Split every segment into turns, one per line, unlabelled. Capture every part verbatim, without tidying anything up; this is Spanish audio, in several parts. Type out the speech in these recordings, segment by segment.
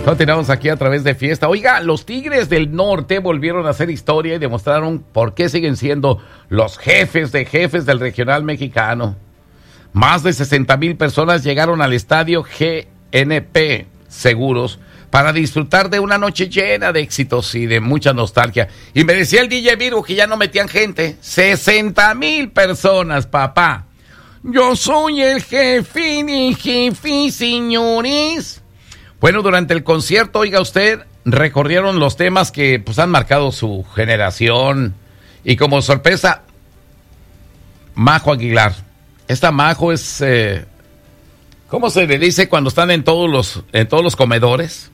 Continuamos aquí a través de Fiesta. Oiga, los Tigres del Norte volvieron a hacer historia y demostraron por qué siguen siendo los jefes de jefes del regional mexicano. Más de sesenta mil personas llegaron al estadio G N P Seguros para disfrutar de una noche llena de éxitos y de mucha nostalgia. Y me decía el D J Virgo que ya no metían gente. sesenta mil personas, papá. Yo soy el jefe de jefe, señores. Bueno, durante el concierto, oiga usted, recorrieron los temas que pues han marcado su generación. Y como sorpresa, Majo Aguilar. Esta Majo es, eh, ¿cómo se le dice cuando están en todos los, en todos los comedores?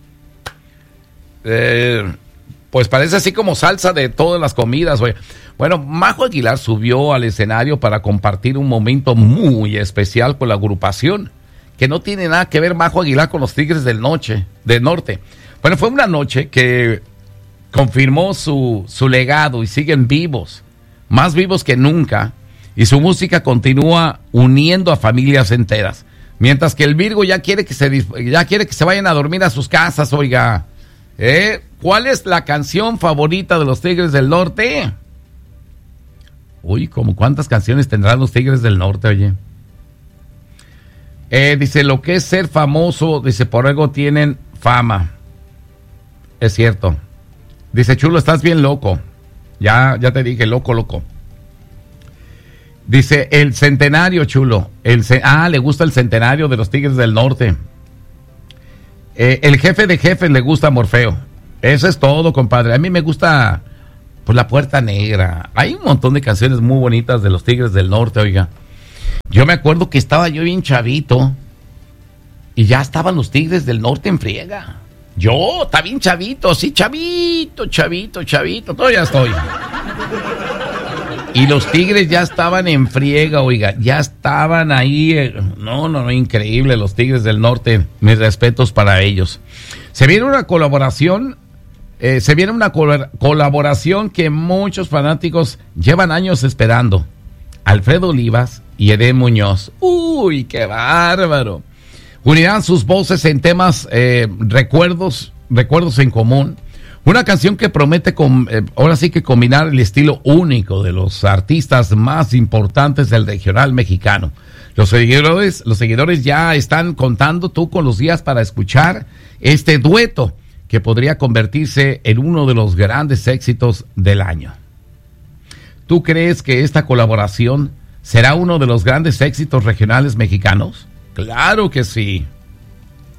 Eh, pues parece así como salsa de todas las comidas, güey. Bueno, Majo Aguilar subió al escenario para compartir un momento muy especial con la agrupación, que no tiene nada que ver Majo Aguilar con los Tigres del Noche, del Norte. Bueno, fue una noche que confirmó su, su legado y siguen vivos, más vivos que nunca, y su música continúa uniendo a familias enteras. Mientras que el Virgo ya quiere que se, ya quiere que se vayan a dormir a sus casas, oiga. ¿Eh? ¿Cuál es la canción favorita de los Tigres del Norte? Uy, ¿cómo cuántas canciones tendrán los Tigres del Norte, oye? Eh, dice, lo que es ser famoso, dice, por algo tienen fama. Es cierto. Dice, Chulo, estás bien loco. Ya, ya te dije, loco, loco. Dice, el centenario, Chulo. El ce- ah, le gusta el centenario de los Tigres del Norte. Eh, el jefe de jefes le gusta Morfeo. Eso es todo, compadre. A mí me gusta, pues, La Puerta Negra. Hay un montón de canciones muy bonitas de los Tigres del Norte, oiga. Yo me acuerdo que estaba yo bien chavito y ya estaban los Tigres del Norte en friega. Yo, está bien chavito, sí, chavito, chavito, chavito, todavía estoy. Y los Tigres ya estaban en friega, oiga, ya estaban ahí. Eh, no, no, no, increíble, los Tigres del Norte, mis respetos para ellos. Se viene una colaboración, eh, se viene una col- colaboración que muchos fanáticos llevan años esperando. Alfredo Olivas y Edén Muñoz. Uy, qué bárbaro. Unirán sus voces en temas, eh, recuerdos, recuerdos en común. Una canción que promete, con, eh, ahora sí que combinar el estilo único de los artistas más importantes del regional mexicano. Los seguidores, los seguidores ya están contando tú con los días para escuchar este dueto que podría convertirse en uno de los grandes éxitos del año. ¿Tú crees que esta colaboración será uno de los grandes éxitos regionales mexicanos? Claro que sí.